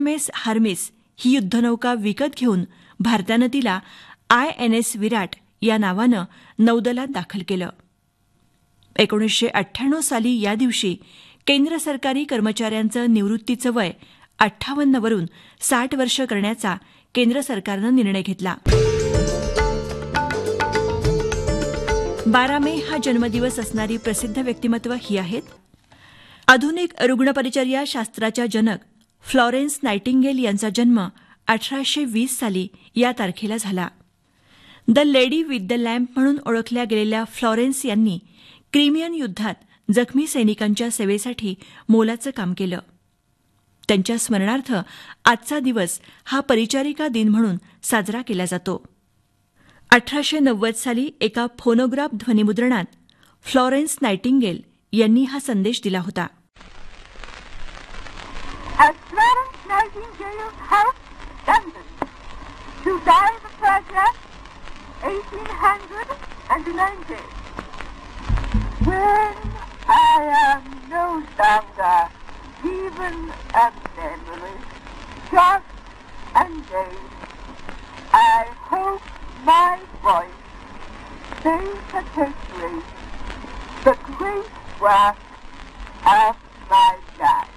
HMS Hermès ही युद्धनौका विकत घेऊन भारतानं तिला INS विराट या नावानं नौदलात दाखल केलं. 1998 साली या दिवशी केंद्र सरकारी कर्मचाऱ्यांचं निवृत्तीचं वय 58 वरून 60 वर्ष करण्याचा केंद्र सरकारनं निर्णय घेतला. 12 मे हा जन्मदिवस असणारी प्रसिद्ध व्यक्तिमत्व ही आहेत. आधुनिक रुग्णपरिचर्या शास्त्राच्या जनक फ्लॉरेन्स नायटिंगेल यांचा जन्म 1820 साली या तारखेला झाला. The lady with the lamp म्हणून ओळखल्या गेलेल्या फ्लॉरेन्स यांनी क्रिमियन युद्धात जखमी सैनिकांच्या सेवेसाठी मोलाचं काम केलं. त्यांच्या स्मरणार्थ आजचा दिवस हा परिचारिका दिन म्हणून साजरा केला जातो. 1890 साली एका फोनोग्राफ ध्वनिमुद्रणात फ्लॉरेन्स नायटिंगेल यांनी हा संदेश दिला होता. As Florence Nightingale has done to die the Project 1890, when I am no longer even a memory, just and vague, I hope my voice may perpetuate the great work of my life.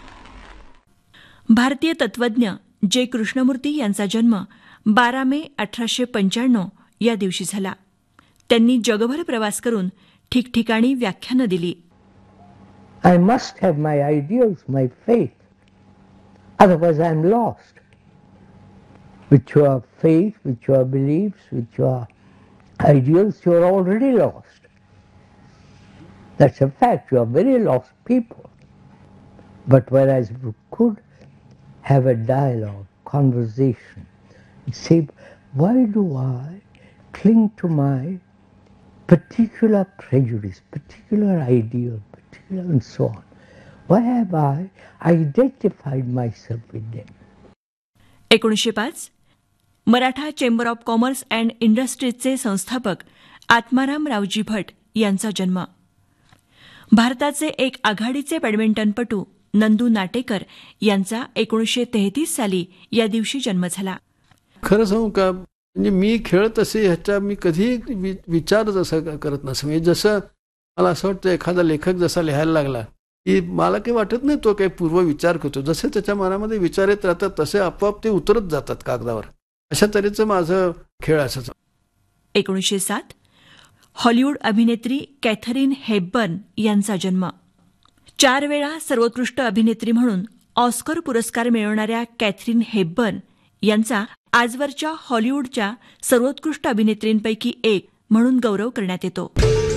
भारतीय तत्वज्ञ जे. कृष्णमूर्ती यांचा जन्म 12 मे 1895 या दिवशी झाला. त्यांनी जगभर प्रवास करून ठिकठिकाणी व्याख्यानं दिली. I must have my ideals, my faith. Otherwise I am lost. With your faith, with your beliefs, with your ideals, you are already lost. That's a fact. You are very lost people. But whereas you could have a dialogue, conversation, say, why do I cling to my particular prejudice, particular ideal, particular and so on? Why have I identified myself with them? 1905 Maratha chamber of commerce and इंडस्ट्रीजचे संस्थापक आत्माराम रावजी भट यांचा जन्म. भारताचे एक आघाडीचे बॅडमिंटनपटू नंदू नाटेकर यांचा 1933 साली या दिवशी जन्म झाला. खरं सांगू का, म्हणजे मी खेळत असे ह्याचा मी कधी विचार जसा करत नसे. म्हणजे जसं मला असं वाटतं एखादा लेखक जसा लिहायला लागला की मला काही वाटत नाही तो काही पूर्व विचार करतो. जसे त्याच्या मनामध्ये विचार येत राहतात तसे आपोआप ते उतरत जातात कागदावर. अशा तऱ्हेचं माझं खेळ असायचा. 1907 हॉलिवूड अभिनेत्री कॅथरीन हेपबर्न यांचा जन्म. 4 वेळा सर्वोत्कृष्ट अभिनेत्री म्हणून ऑस्कर पुरस्कार मिळवणाऱ्या कॅथरीन हेपबर्न यांचा आजवरच्या हॉलिवूडच्या सर्वोत्कृष्ट अभिनेत्रींपैकी एक म्हणून गौरव करण्यात येतो.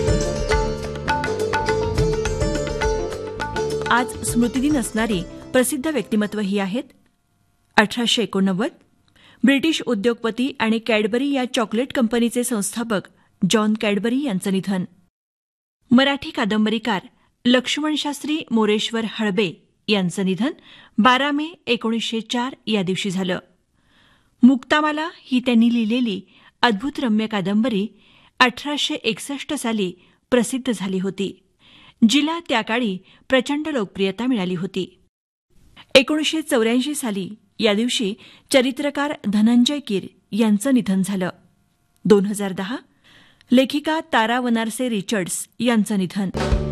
आज स्मृतिदिन असणारी प्रसिद्ध व्यक्तिमत्व ही आहेत. 1889 ब्रिटिश उद्योगपती आणि कॅडबरी या चॉकलेट कंपनीचे संस्थापक जॉन कॅडबरी यांचं निधन. मराठी कादंबरीकार लक्ष्मणशास्त्री मोरेश्वर हळबे यांचं निधन 12 मे 1904 या दिवशी झालं. मुक्तामाला ही त्यांनी लिहिलेली अद्भुतरम्य कादंबरी 1861 साली प्रसिद्ध झाली होती, जिला त्या काळी प्रचंड लोकप्रियता मिळाली होती. 1984 साली या दिवशी चरित्रकार धनंजय कीर यांचं निधन झालं. 2010 लेखिका तारा वनारसे रिचर्ड्स यांचं निधन.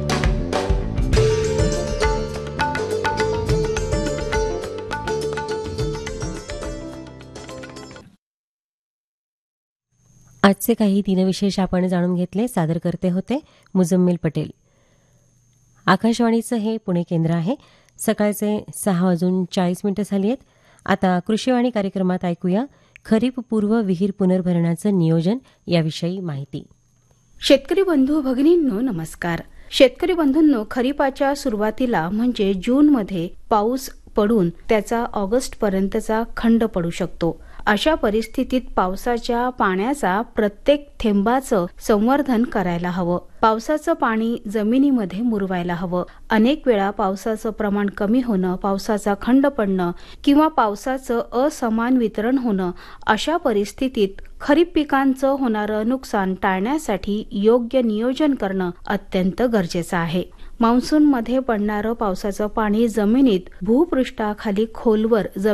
आजचे काही दिनविशेष आपण जाणून घेतले. सादर करते होते मुजम्मिल पटेल. आकाशवाणीचं हे पुणे केंद्र आहे. सकाळचे 6:40 झाली आहेत. आता कृषीवाणी कार्यक्रमात ऐकूया खरीप पूर्व विहीर पुनर्भरणाचं नियोजन याविषयी माहिती. शेतकरी बंधू भगिनींनो नमस्कार. शेतकरी बंधूंनो, खरीपाच्या सुरुवातीला म्हणजे जूनमध्ये पाऊस पडून त्याचा ऑगस्टपर्यंतचा खंड पडू शकतो. अशा परिस्थितीत पावसाच्या पाण्याचा प्रत्येक थेंबाचं संवर्धन करायला हवं. पावसाचं पाणी जमिनीमध्ये मुरवायला हवं. अनेक वेळा पावसाचं प्रमाण कमी होणं, पावसाचा खंड पडणं किंवा पावसाचं असमान वितरण होणं, अशा परिस्थितीत खरीप पिकांचं होणारं नुकसान टाळण्यासाठी योग्य नियोजन करणं अत्यंत गरजेचं आहे. मान्सूनमध्ये पडणारं पावसाचं पाणी जमिनीत भूपृष्ठाखाली खोलवर